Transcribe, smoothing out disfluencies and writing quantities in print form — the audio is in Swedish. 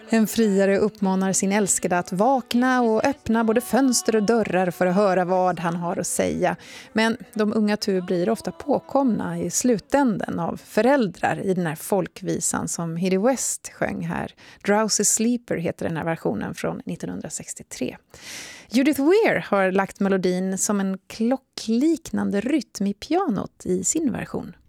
En friare uppmanar sin älskade att vakna och öppna både fönster och dörrar för att höra vad han har att säga. Men de unga tur blir ofta påkomna i slutänden av föräldrar i den här folkvisan som Hidde West sjöng här. Drowsy Sleeper heter den här versionen från 1963. Judith Weir har lagt melodin som en klockliknande rytm i pianot i sin version.